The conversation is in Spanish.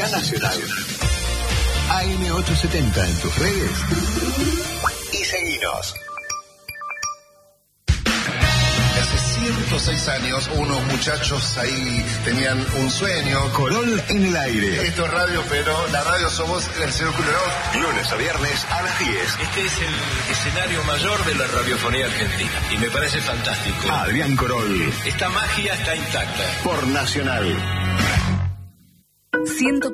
Universidad Nacional. AM870 en tus redes y seguinos. Hace 106 años, unos muchachos ahí tenían un sueño. Corol en el aire. Esto es radio, pero la radio somos el Círculo Rock. Lunes a viernes a las 10. Este es el escenario mayor de la radiofonía argentina y me parece fantástico. Adrián Corol. Esta magia está intacta. Por Nacional.